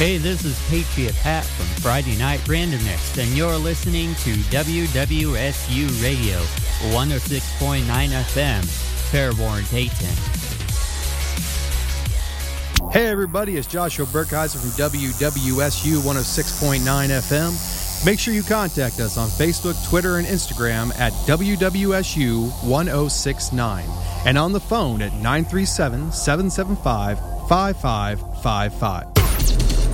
Hey, this is Patriot Pat from Friday Night Randomness, and you're listening to WWSU Radio, 106.9 FM, Fairborn, Dayton. Hey everybody, it's Joshua Burkheiser from WWSU 106.9 FM. Make sure you contact us on Facebook, Twitter, and Instagram at WWSU 1069 and on the phone at 937-775-5555.